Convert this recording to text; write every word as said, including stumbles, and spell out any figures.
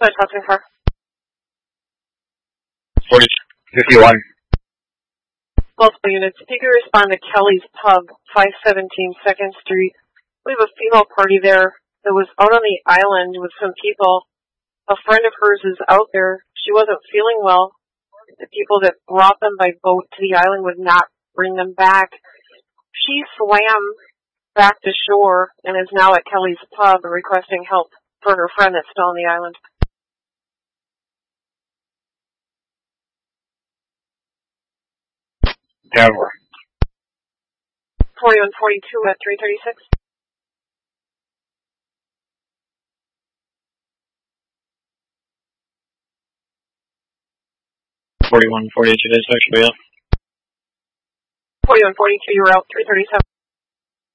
But talk to her. forty fifty-one. Multiple units. If you could respond to Kelly's Pub, five seventeen second Street. We have a female party there that was out on the island with some people. A friend of hers is out there. She wasn't feeling well. The people that brought them by boat to the island would not bring them back. She swam back to shore and is now at Kelly's Pub requesting help for her friend that's still on the island. Denver. forty-one forty-two at three thirty-six. forty-one forty-two, dispatch, be up. forty-one forty-two, you're out, three thirty-seven.